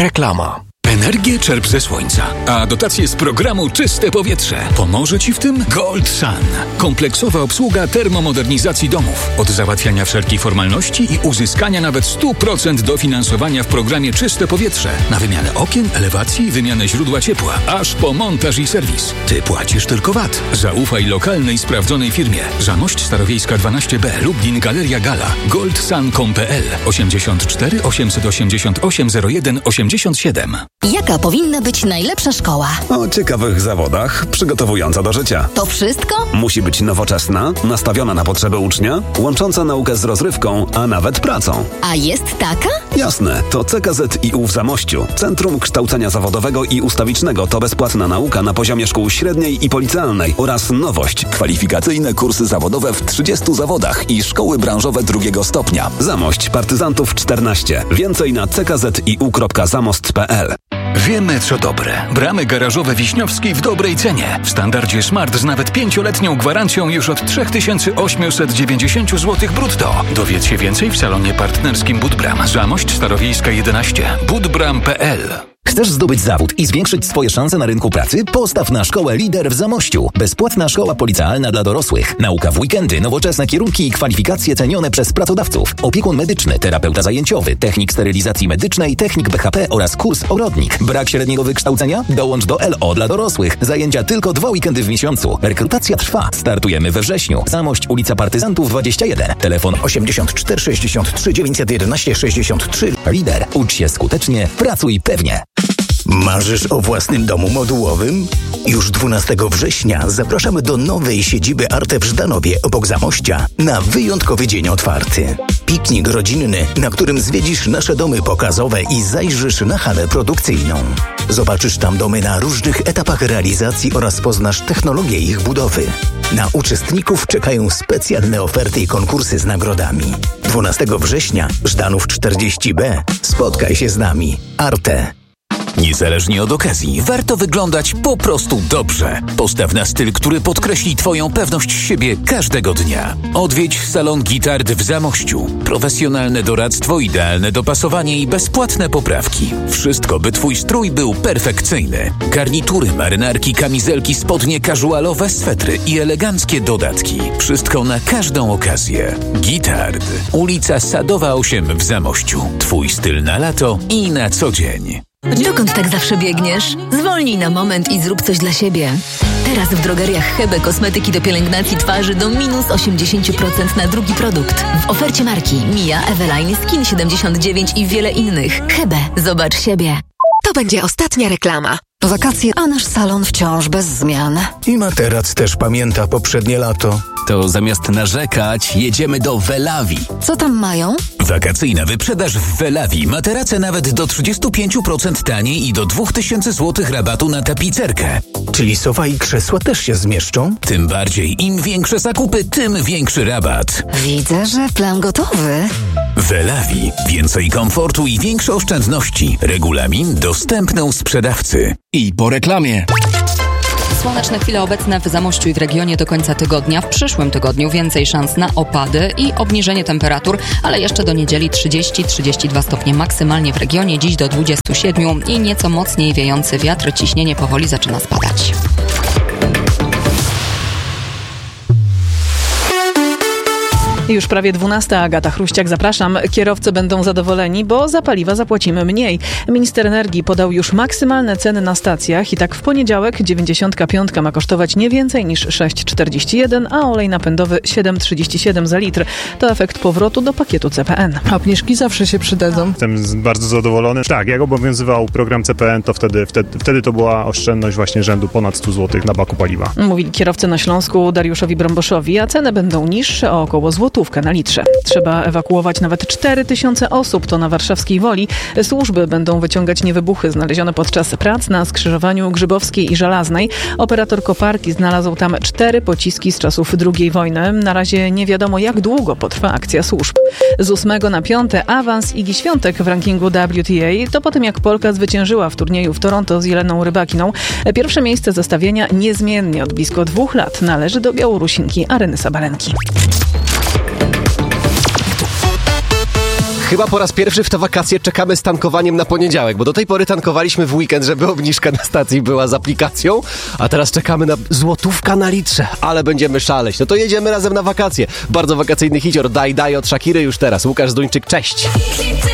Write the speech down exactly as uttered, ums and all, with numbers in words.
Reklama. Energię czerp ze słońca, a dotacje z programu Czyste Powietrze. Pomoże Ci w tym Gold Sun. Kompleksowa obsługa termomodernizacji domów. Od załatwiania wszelkich formalności i uzyskania nawet sto procent dofinansowania w programie Czyste Powietrze. Na wymianę okien, elewacji, wymianę źródła ciepła, aż po montaż i serwis. Ty płacisz tylko V A T. Zaufaj lokalnej, sprawdzonej firmie. Zamość Starowiejska dwanaście B, Lublin, Galeria Gala. goldsun kropka com kropka p l osiemdziesiąt cztery osiemset osiemdziesiąt osiem zero jeden osiemdziesiąt siedem. Jaka powinna być najlepsza szkoła? O ciekawych zawodach, przygotowująca do życia. To wszystko? Musi być nowoczesna, nastawiona na potrzeby ucznia, łącząca naukę z rozrywką, a nawet pracą. A jest taka? Jasne, to C K Z I U w Zamościu. Centrum Kształcenia Zawodowego i Ustawicznego to bezpłatna nauka na poziomie szkół średniej i policealnej oraz nowość. Kwalifikacyjne kursy zawodowe w trzydziestu zawodach i szkoły branżowe drugiego stopnia. Zamość Partyzantów czternaście. Więcej na c k z i u kropka zamost kropka p l. Wiemy, co dobre. Bramy garażowe Wiśniowskiej w dobrej cenie. W standardzie Smart z nawet pięcioletnią gwarancją już od trzy tysiące osiemset dziewięćdziesiąt złotych brutto. Dowiedz się więcej w salonie partnerskim Budbram. Zamość Starowiejska jedenaście. budbram kropka p l. Chcesz zdobyć zawód i zwiększyć swoje szanse na rynku pracy? Postaw na szkołę Lider w Zamościu. Bezpłatna szkoła policealna dla dorosłych. Nauka w weekendy, nowoczesne kierunki i kwalifikacje cenione przez pracodawców. Opiekun medyczny, terapeuta zajęciowy, technik sterylizacji medycznej, technik B H P oraz kurs ogrodnik. Brak średniego wykształcenia? Dołącz do L O dla dorosłych. Zajęcia tylko dwa weekendy w miesiącu. Rekrutacja trwa. Startujemy we wrześniu. Zamość, ulica Partyzantów dwadzieścia jeden. Telefon osiemdziesiąt cztery sześćdziesiąt trzy dziewięćset jedenaście sześćdziesiąt trzy. Lider. Ucz się skutecznie. Pracuj pewnie. Marzysz o własnym domu modułowym? Już dwunastego września zapraszamy do nowej siedziby Arte w Żdanowie obok Zamościa na wyjątkowy dzień otwarty. Piknik rodzinny, na którym zwiedzisz nasze domy pokazowe i zajrzysz na halę produkcyjną. Zobaczysz tam domy na różnych etapach realizacji oraz poznasz technologię ich budowy. Na uczestników czekają specjalne oferty i konkursy z nagrodami. dwunastego września Żdanów czterdzieści B. Spotkaj się z nami. Arte. Niezależnie od okazji, warto wyglądać po prostu dobrze. Postaw na styl, który podkreśli Twoją pewność siebie każdego dnia. Odwiedź salon Gitard w Zamościu. Profesjonalne doradztwo, idealne dopasowanie i bezpłatne poprawki. Wszystko, by Twój strój był perfekcyjny. Garnitury, marynarki, kamizelki, spodnie casualowe, swetry i eleganckie dodatki. Wszystko na każdą okazję. Gitard. Ulica Sadowa osiem w Zamościu. Twój styl na lato i na co dzień. Dokąd tak zawsze biegniesz? Zwolnij na moment i zrób coś dla siebie. Teraz w drogeriach Hebe kosmetyki do pielęgnacji twarzy do minus osiemdziesiąt procent na drugi produkt. W ofercie marki Mia, Eveline, Skin siedemdziesiąt dziewięć i wiele innych. Hebe, zobacz siebie. To będzie ostatnia reklama. Wakacje, a nasz salon wciąż bez zmian. I materac też pamięta poprzednie lato. To zamiast narzekać, jedziemy do Velavi. Co tam mają? Wakacyjna wyprzedaż w Velavi. Materace nawet do trzydzieści pięć procent taniej i do dwa tysiące złotych rabatu na tapicerkę. Czyli sofa i krzesła też się zmieszczą? Tym bardziej, im większe zakupy, tym większy rabat. Widzę, że plan gotowy. Velavi. Więcej komfortu i większe oszczędności. Regulamin dostępny u sprzedawcy. I po reklamie. Słoneczne chwile obecne w Zamościu i w regionie do końca tygodnia. W przyszłym tygodniu więcej szans na opady i obniżenie temperatur, ale jeszcze do niedzieli trzydzieści do trzydziestu dwóch stopni maksymalnie w regionie, dziś do dwudziestu siedmiu i nieco mocniej wiejący wiatr, ciśnienie powoli zaczyna spadać. Już prawie dwunasta. Agata Chruściak, zapraszam. Kierowcy będą zadowoleni, bo za paliwa zapłacimy mniej. Minister energii podał już maksymalne ceny na stacjach i tak w poniedziałek dziewięćdziesiątka piątka ma kosztować nie więcej niż sześć czterdzieści jeden, a olej napędowy siedem trzydzieści siedem za litr. To efekt powrotu do pakietu C P N. Obniżki zawsze się przydadzą. Jestem bardzo zadowolony. Tak, jak obowiązywał program C P N, to wtedy, wtedy, wtedy to była oszczędność właśnie rzędu ponad stu złotych na baku paliwa. Mówili kierowcy na Śląsku Dariuszowi Brąboszowi, a ceny będą niższe o około złotówkę na litrze. Trzeba ewakuować nawet cztery tysiące osób, to na warszawskiej Woli. Służby będą wyciągać niewybuchy znalezione podczas prac na skrzyżowaniu Grzybowskiej i Żelaznej. Operator koparki znalazł tam cztery pociski z czasów drugiej wojny. Na razie nie wiadomo, jak długo potrwa akcja służb. Z ósmego na piąte awans Igi Świątek w rankingu W T A to po tym, jak Polka zwyciężyła w turnieju w Toronto z Jeleną Rybakiną. Pierwsze miejsce zestawienia niezmiennie od blisko dwóch lat należy do Białorusinki Aryny Sabalenki. Chyba po raz pierwszy w te wakacje czekamy z tankowaniem na poniedziałek, bo do tej pory tankowaliśmy w weekend, żeby obniżka na stacji była z aplikacją, a teraz czekamy na złotówka na litrze, ale będziemy szaleć. No to jedziemy razem na wakacje. Bardzo wakacyjny hicior Daj Daj od Shakiry już teraz. Łukasz Zduńczyk, cześć!